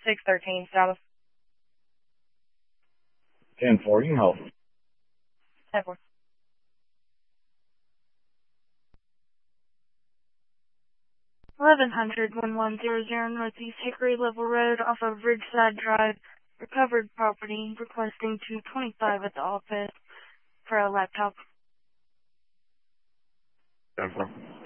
613 South. 10-4, you can hold. 10-4. $1100-1100 Northeast Hickory Level Road off of Ridgeside Drive. Recovered property. Requesting 225 at the office for a laptop. 10-4.